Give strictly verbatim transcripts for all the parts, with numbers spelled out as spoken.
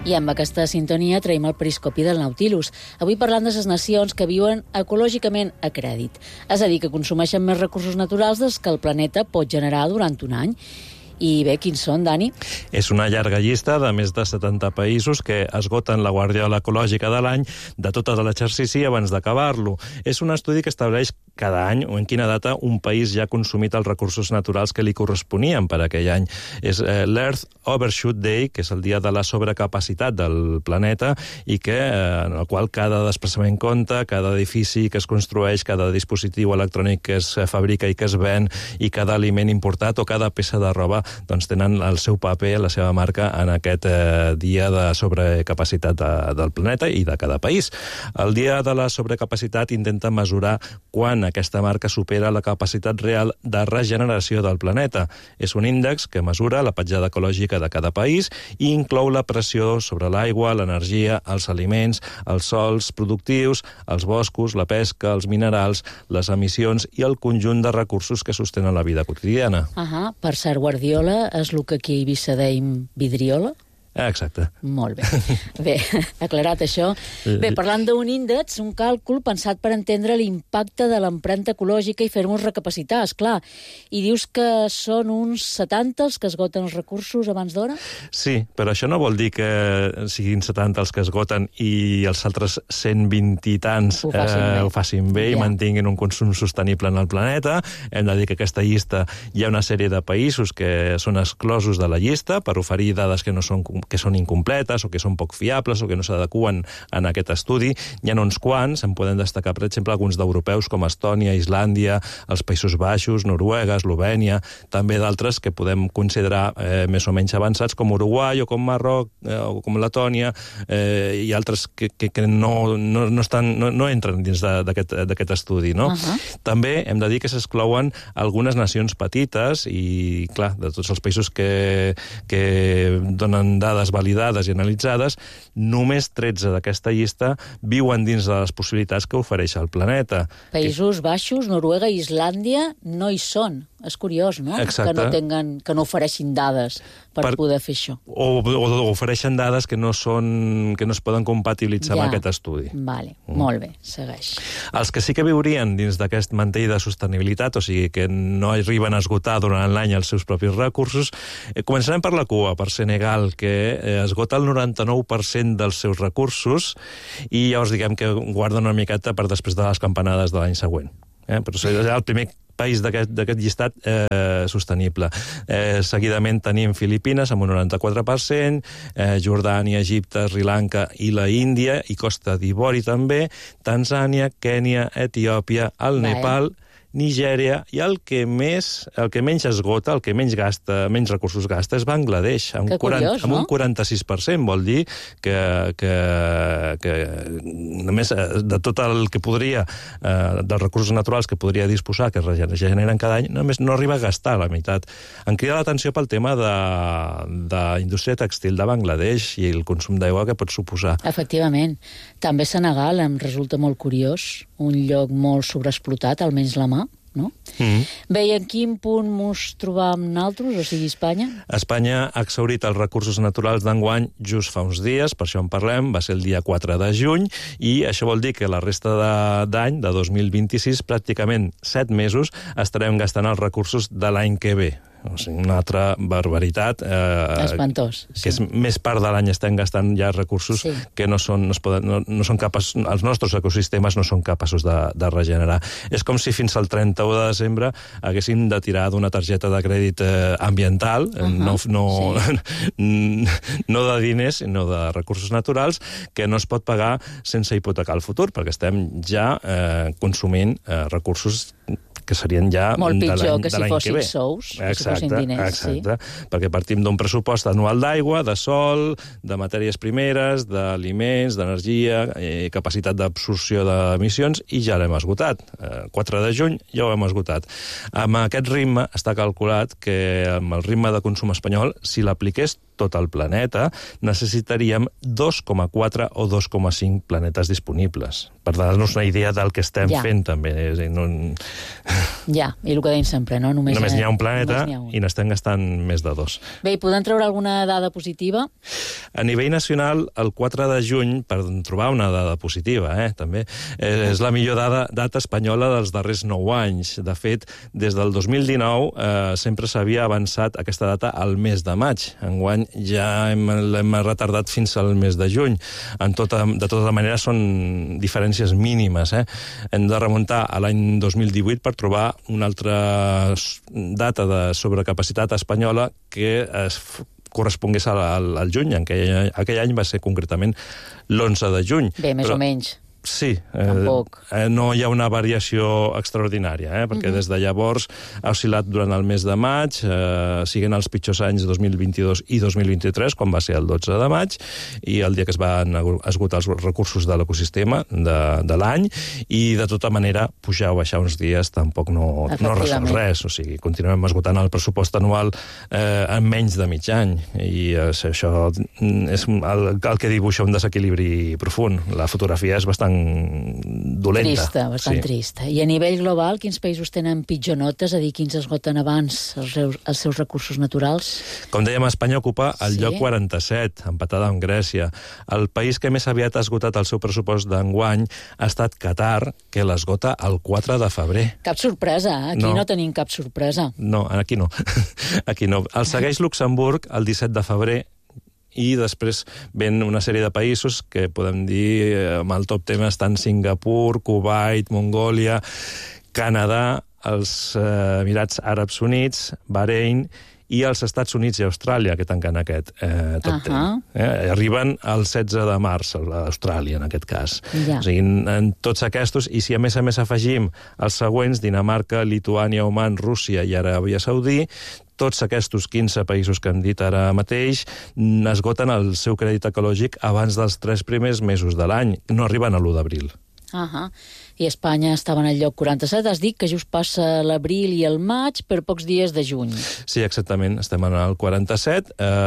I amb aquesta sintonia traiem el periscopi del Nautilus. Avui parlant de les nacions que viuen ecològicament a crèdit. És a dir, que consumeixen més recursos naturals dels que el planeta pot generar durant un any. I bé, quins són, Dani? És una llarga llista de més de setanta països que esgoten la guardiola ecològica de l'any de tot l'exercici abans d'acabar-lo. És un estudi que estableix cada any o en quina data un país ja ha consumit els recursos naturals que li corresponien per aquell any. És eh, l'Earth Overshoot Day, que és el dia de la sobrecapacitat del planeta i que, eh, en el qual cada desplaçament compta, cada edifici que es construeix, cada dispositiu electrònic que es fabrica i que es ven i cada aliment importat o cada peça de roba doncs tenen el seu paper, la seva marca en aquest eh, dia de sobrecapacitat de, del planeta i de cada país. El dia de la sobrecapacitat intenta mesurar quan aquesta marca supera la capacitat real de regeneració del planeta. És un índex que mesura la petjada ecològica de cada país i inclou la pressió sobre l'aigua, l'energia, els aliments, els sòls productius, els boscos, la pesca, els minerals, les emissions i el conjunt de recursos que sostenen la vida quotidiana. Ahà, per cert, Guardiola és el que aquí a Eivissa deim vidriola? Exacte. Molt bé. Bé, aclarat això. Bé, parlant d'un índex, un càlcul pensat per entendre l'impacte de l'empremta ecològica i fer-nos recapacitar, esclar. I dius que són uns setanta els que esgoten els recursos abans d'hora? Sí, però això no vol dir que siguin setanta els que esgoten i els altres cent vint i tants ho facin bé, eh, ho facin bé ja. I mantinguin un consum sostenible en el planeta. Hem de dir que aquesta llista hi ha una sèrie de països que són exclosos de la llista per oferir dades que no són que són incompletes o que són poc fiables o que no s'adequen en aquest estudi. Hi ha uns quants, en podem destacar, per exemple, alguns d'europeus com Estònia, Islàndia, els Països Baixos, Noruega, Eslovènia, també d'altres que podem considerar eh, més o menys avançats com Uruguai o com Marroc eh, o com Letònia eh, i altres que, que, que no, no, no, estan, no, no entren dins d'aquest estudi. No? Uh-huh. També hem de dir que s'exclouen algunes nacions petites i, clar, de tots els països que, que donen dades validades i analitzades, només tretze d'aquesta llista viuen dins de les possibilitats que ofereix el planeta. Països Baixos, Noruega i Islàndia no hi són. És curiós, no? Exacte. Que no, tenguen, que no ofereixin dades per, per poder fer això. O, o, o ofereixen dades que no, són, que no es poden compatibilitzar ja. Amb aquest estudi. Vale, mm. Molt bé, segueix. Els que sí que viurien dins d'aquest mantell de sostenibilitat, o sigui, que no arriben a esgotar durant l'any els seus propis recursos, eh, començarem per la cua, per Senegal, que eh, esgota el noranta-nou per cent dels seus recursos i llavors diguem que guarda una miqueta per després de les campanades de l'any següent. Eh? Però és el primer país d'aquest llistat eh, sostenible. Eh, seguidament tenim Filipines amb un noranta-quatre per cent, eh, Jordània, Egipte, Sri Lanka i la Índia, i Costa d'Ivori també, Tanzània, Kènia, Etiòpia, el Vai. Nepal, Nigèria, i el que més, el que menys esgota, el que menys gasta, menys recursos gasta, és Bangladesh, amb, que curiós, quaranta, amb un quaranta-sis per cent. Vol dir que, que, que només de tot el que podria, eh, dels recursos naturals que podria disposar, que es regeneren cada any, només no arriba a gastar la meitat. Em crida l'atenció pel tema de, de la indústria textil de Bangladesh i el consum d'aigua que pot suposar. Efectivament. També Senegal em resulta molt curiós, un lloc molt sobreexplotat, almenys la mà, no? Mm-hmm. Bé, i en quin punt mos trobam nosaltres, o sigui Espanya? Espanya ha exhaurit els recursos naturals d'enguany just fa uns dies, per això en parlem, va ser el dia quatre de juny, i això vol dir que la resta d'any, de, de dos mil vint-i-sis, pràcticament set mesos, estarem gastant els recursos de l'any que ve. O sigui, una altra barbaritat. Eh, Espantós. Sí. Que és més part de l'any estem gastant ja recursos sí. que no són, no, es poden, no, no són capaços, els nostres ecosistemes no són capaços de, de regenerar. És com si fins al trenta-u de desembre haguéssim de tirar d'una targeta de crèdit eh, ambiental, uh-huh. no, no, sí. no de diners, sinó de recursos naturals, que no es pot pagar sense hipotecar el futur, perquè estem ja eh, consumint eh, recursos que serien ja molt pitjor que si fossin que sous, que exacte, si fossin diners. Exacte, sí. Perquè partim d'un pressupost anual d'aigua, de sol, de matèries primeres, d'aliments, d'energia, eh, capacitat d'absorció d'emissions, i ja l'hem esgotat. Eh, quatre de juny ja ho hem esgotat. Amb aquest ritme està calculat que amb el ritme de consum espanyol, si l'apliqués tot el planeta, necessitaríem dos coma quatre o dos coma cinc planetes disponibles. Per donar-nos una idea del que estem ja. fent, també. És a dir, no... Ja, i el que dèiem sempre, no? Només, només n'hi ha un planeta ha un. i n'estem gastant més de dos. Bé, i podem treure alguna dada positiva? A nivell nacional, el quatre de juny, per trobar una dada positiva, eh, també, eh, és la millor dada, data espanyola dels darrers nou anys. De fet, des del dos mil dinou eh, sempre s'havia avançat aquesta data al mes de maig. Enguany ja hem, l'hem retardat fins al mes de juny. En tota, de tota manera, són diferències mínimes. Eh? Hem de remuntar a l'any dos mil divuit per trobar una altra data de sobrecapacitat espanyola que es correspongués al, al, al juny. Aquell, aquell any va ser concretament l'onze de juny. Bé, més Però, o menys. Sí, Tampoc. eh, no hi ha una variació extraordinària, eh, perquè uh-huh. des de llavors ha oscil·lat durant el mes de maig, eh, siguent els pitjors anys dos mil vint-i-dos i dos mil vint-i-tres, com va ser el dotze de maig, i el dia que es van esgotar els recursos de l'ecosistema de, de l'any, i de tota manera pujar o baixar uns dies tampoc no, no resol res, o sigui, continuem esgotant el pressupost anual eh, en menys de mig any, i eh, això és el, el que dibuixa un desequilibri profund. La fotografia és bastant dolenta. Trista, bastant sí. trista. I a nivell global, quins països tenen pitjor notes, a dir, quins esgoten abans els, els seus recursos naturals? Com dèiem, Espanya ocupa el sí. lloc quaranta-set, empatada amb Grècia. El país que més aviat ha esgotat el seu pressupost d'enguany ha estat Qatar, que l'esgota el quatre de febrer. Cap sorpresa, eh? Aquí no. no tenim cap sorpresa. No, aquí no. Aquí no. El segueix Luxemburg el disset de febrer, i després ven una sèrie de països que podem dir amb el top tema estan Singapur, Kuwait, Mongòlia, Canadà, els eh, Emirats Àrabs Units, Bahrein i els Estats Units i Austràlia, que tanquen aquest eh, top uh-huh. ten. Eh, arriben el setze de març, a Austràlia, en aquest cas. Ja. O sigui, en, en tots aquests, i si a més a més afegim els següents, Dinamarca, Lituània, Oman, Rússia i Aràbia Saudí, tots aquests quinze països que hem dit ara mateix esgoten el seu crèdit ecològic abans dels tres primers mesos de l'any. No arriben a l'u d'abril. Uh-huh. I Espanya estava en el lloc quaranta-set. Has dit que just passa l'abril i el maig per pocs dies de juny. Sí, exactament. Estem en el quaranta-set.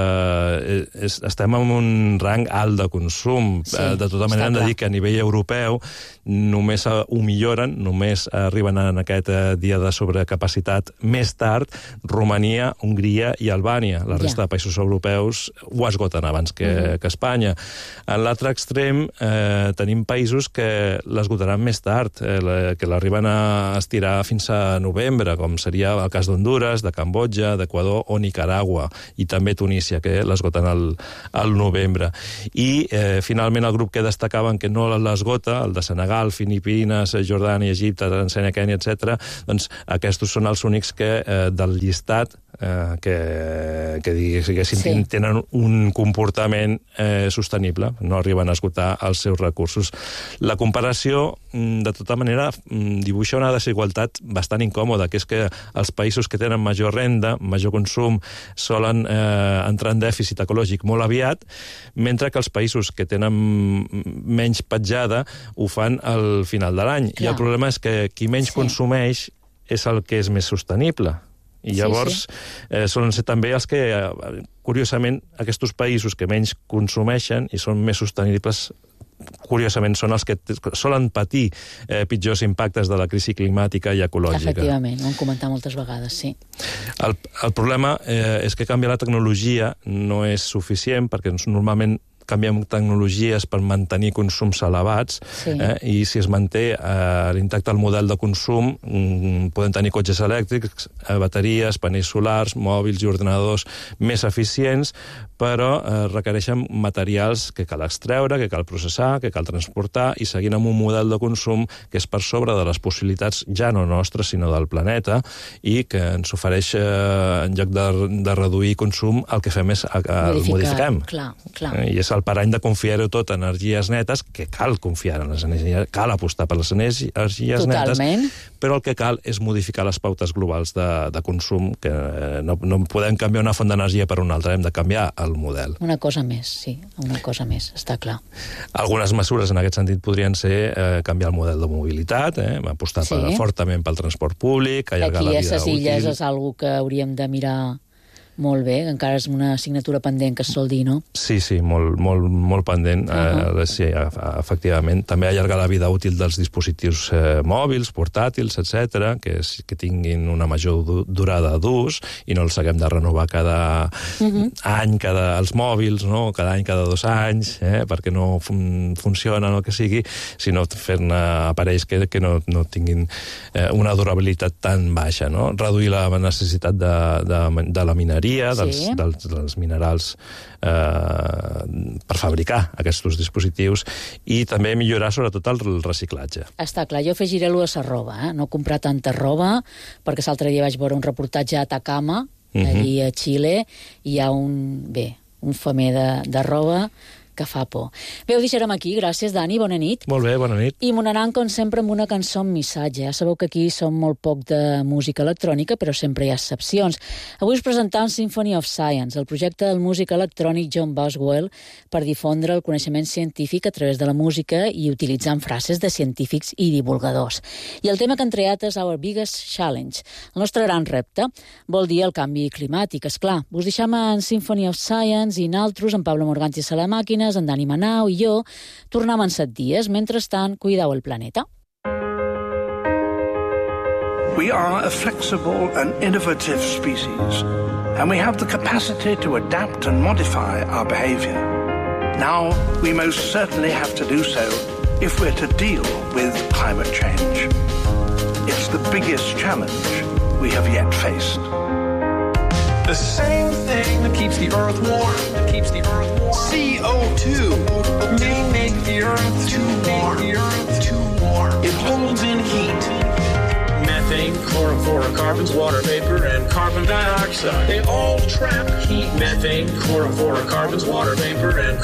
Eh, és, estem en un rang alt de consum. Sí, eh, de tota manera, hem de dir que a nivell europeu només ho milloren, només arriben en aquest eh, dia de sobrecapacitat més tard Romania, Hongria i Albània. La resta ja. de països europeus ho esgoten abans que, uh-huh. que Espanya. En l'altre extrem eh, tenim països que l'esgotaran més tard, eh, que l'arriben a estirar fins a novembre, com seria el cas d'Honduras, de Cambodja, d'Equador o Nicaragua, i també Tunísia, que l'esgoten al, al novembre. I, eh, finalment, el grup que destacaven que no l'esgota, el de Senegal, Filipines, Jordània, Egipte, Tanzània, Kènia, etcètera, doncs aquests són els únics que eh, del llistat eh, que, que diguéssim sí. tenen un comportament eh, sostenible, no arriben a esgotar els seus recursos. La comparació, de tota manera, dibuixa una desigualtat bastant incòmoda, que és que els països que tenen major renda, major consum, solen eh, entrar en dèficit ecològic molt aviat, mentre que els països que tenen menys petjada ho fan al final de l'any. I el problema és que qui menys sí. consumeix és el que és més sostenible. I llavors sí, sí. Eh, solen ser també els que, eh, curiosament, aquests països que menys consumeixen i són més sostenibles, curiosament, són els que solen patir eh, pitjors impactes de la crisi climàtica i ecològica. Efectivament, ho hem comentat moltes vegades, sí. El, el problema eh, és que canviar la tecnologia no és suficient, perquè normalment canviem tecnologies per mantenir consums elevats, sí. eh, i si es manté eh, l'intacte del model de consum, mm, podem tenir cotxes elèctrics, eh, bateries, panells solars, mòbils i ordenadors més eficients, però eh, requereixen materials que cal extreure, que cal processar, que cal transportar, i seguint amb un model de consum que és per sobre de les possibilitats ja no nostres, sinó del planeta, i que ens ofereix, eh, en lloc de, de reduir consum, el que fem és el modifiquem. Clar, clar. Eh, I és el parany de confiar-ho tot en energies netes, que cal confiar en les energies, cal apostar per les energies Totalment. netes, però el que cal és modificar les pautes globals de, de consum, que no, no podem canviar una font d'energia per una altra, hem de canviar el model. Una cosa més, sí, una cosa més, està clar. Algunes mesures en aquest sentit podrien ser eh, canviar el model de mobilitat, eh, apostar sí. per, fortament pel transport públic, allargar la vida útil. Aquí a ses illes és algo que hauríem de mirar Molt bé, encara és una assignatura pendent que es sol dir, no? Sí, sí, molt, molt, molt pendent. Uh-huh. eh, sí, efectivament. També allargar la vida útil dels dispositius eh, mòbils, portàtils, etcètera, que, és, que tinguin una major du durada d'ús i no els haguem de renovar cada uh-huh. any, cada, els mòbils, no? Cada any, cada dos anys, eh? Perquè no fun funcionen o el que sigui, sinó fer-ne aparells que, que no, no tinguin eh, una durabilitat tan baixa, no? Reduir la necessitat de, de, de la mineria, dels, sí. dels, dels minerals eh, per fabricar aquests dispositius i també millorar sobretot el reciclatge. Està clar, jo afegiré lo de la roba, eh? No comprar tanta roba, perquè l'altre dia vaig veure un reportatge a Atacama, uh-huh. allí a Xile, i hi ha un, bé, un femer de, de roba que fa por. Bé, ho deixarem aquí. Gràcies, Dani. Bona nit. Molt bé, bona nit. I m'anant, com sempre, amb una cançó amb missatge. Ja sabeu que aquí som molt poc de música electrònica, però sempre hi ha excepcions. Avui us presentam Symphony of Science, el projecte del músic electrònic John Boswell per difondre el coneixement científic a través de la música i utilitzant frases de científics i divulgadors. I el tema que han triat és Our Biggest Challenge. El nostre gran repte vol dir el canvi climàtic, és clar. Us deixam en Symphony of Science i naltros, en Pablo Morgantis a la màquina, en Dani Manau i jo, tornem en set dies. Mentrestant, cuideu el planeta. We are a flexible and innovative species, and we have the capacity to adapt and modify our behavior. Now, we most certainly have to do so if we're to deal with climate change. It's the biggest challenge we have yet faced. The same thing that keeps the earth warm, that keeps the earth warm. C O two may make the earth too warm, the earth too warm. It holds in heat. Methane, chlorofluorocarbons, water vapor, and carbon dioxide. They all trap heat. Methane, chlorofluorocarbons, water vapor, and